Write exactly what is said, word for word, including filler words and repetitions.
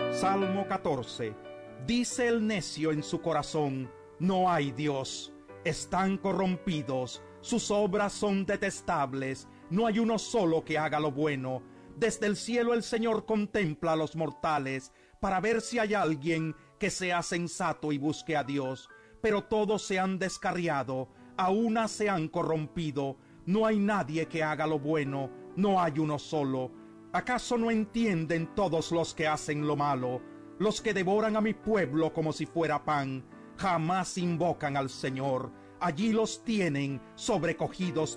Salmo catorce. Dice el necio en su corazón: no hay Dios. Están corrompidos, sus obras son detestables, no hay uno solo que haga lo bueno. Desde el cielo el Señor contempla a los mortales, para ver si hay alguien que sea sensato y busque a Dios. Pero todos se han descarriado, a una se han corrompido, no hay nadie que haga lo bueno, no hay uno solo. ¿Acaso no entienden todos los que hacen lo malo? Los que devoran a mi pueblo como si fuera pan, jamás invocan al Señor. Allí los tienen sobrecogidos